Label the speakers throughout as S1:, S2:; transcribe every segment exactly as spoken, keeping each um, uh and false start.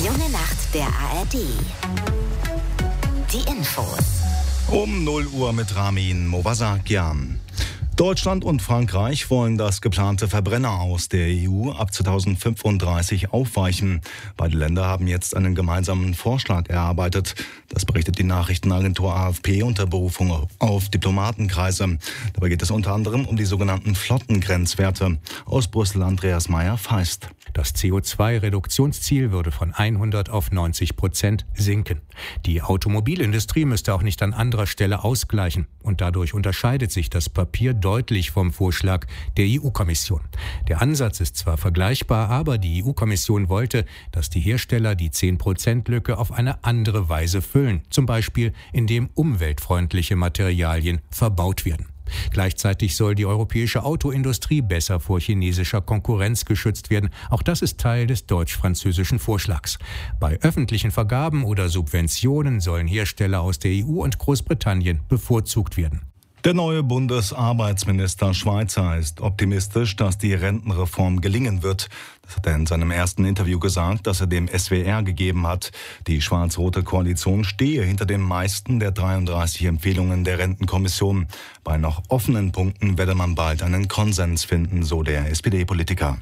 S1: Junge Nacht der A R D. Die Infos.
S2: Um null Uhr mit Ramin Movasakian. Deutschland und Frankreich wollen das geplante Verbrenner aus der E U ab zweitausendfünfunddreißig aufweichen. Beide Länder haben jetzt einen gemeinsamen Vorschlag erarbeitet. Das berichtet die Nachrichtenagentur A F P unter Berufung auf Diplomatenkreise. Dabei geht es unter anderem um die sogenannten Flottengrenzwerte. Aus Brüssel Andreas Meyer-Feist.
S3: Das C O zwei Reduktionsziel würde von hundert auf neunzig Prozent sinken. Die Automobilindustrie müsste auch nicht an anderer Stelle ausgleichen. Und dadurch unterscheidet sich das Papier deutlich vom Vorschlag der E U-Kommission. Der Ansatz ist zwar vergleichbar, aber die E U-Kommission wollte, dass die Hersteller die zehn Prozent Lücke auf eine andere Weise füllen. Zum Beispiel, indem umweltfreundliche Materialien verbaut werden. Gleichzeitig soll die europäische Autoindustrie besser vor chinesischer Konkurrenz geschützt werden. Auch das ist Teil des deutsch-französischen Vorschlags. Bei öffentlichen Vergaben oder Subventionen sollen Hersteller aus der E U und Großbritannien bevorzugt werden.
S2: Der neue Bundesarbeitsminister Schweizer ist optimistisch, dass die Rentenreform gelingen wird. Das hat er in seinem ersten Interview gesagt, das er dem S W R gegeben hat. Die schwarz-rote Koalition stehe hinter den meisten der dreiunddreißig Empfehlungen der Rentenkommission. Bei noch offenen Punkten werde man bald einen Konsens finden, so der S P D-Politiker.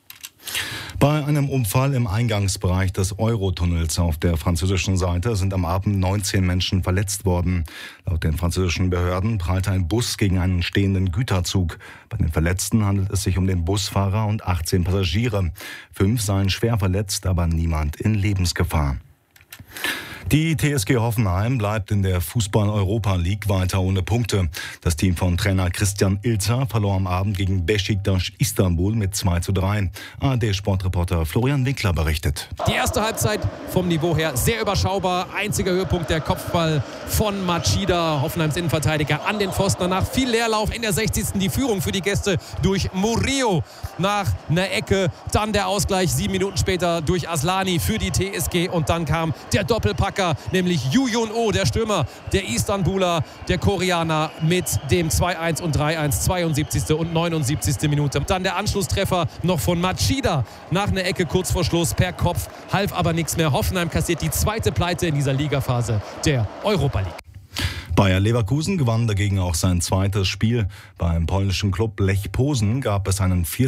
S2: Bei einem Unfall im Eingangsbereich des Eurotunnels auf der französischen Seite sind am Abend neunzehn Menschen verletzt worden. Laut den französischen Behörden prallte ein Bus gegen einen stehenden Güterzug. Bei den Verletzten handelt es sich um den Busfahrer und achtzehn Passagiere. Fünf seien schwer verletzt, aber niemand in Lebensgefahr. Die T S G Hoffenheim bleibt in der Fußball-Europa League weiter ohne Punkte. Das Team von Trainer Christian Ilzer verlor am Abend gegen Beşiktaş Istanbul mit zwei zu drei. A R D-Sportreporter Florian Winkler berichtet.
S4: Die erste Halbzeit vom Niveau her sehr überschaubar. Einziger Höhepunkt der Kopfball von Machida, Hoffenheims Innenverteidiger, an den Pfosten. Danach viel Leerlauf in der sechzigsten Die Führung für die Gäste durch Murillo nach einer Ecke. Dann der Ausgleich sieben Minuten später durch Aslani für die T S G. Und dann kam der Doppelpack, nämlich Yu Jun-Oh, der Stürmer, der Istanbuler, der Koreaner mit dem zwei eins und drei eins, zweiundsiebzigste und neunundsiebzigste Minute. Dann der Anschlusstreffer noch von Machida nach einer Ecke kurz vor Schluss per Kopf, half aber nichts mehr. Hoffenheim kassiert die zweite Pleite in dieser Ligaphase der Europa League.
S2: Bayer Leverkusen gewann dagegen auch sein zweites Spiel. Beim polnischen Klub Lech Posen gab es einen vier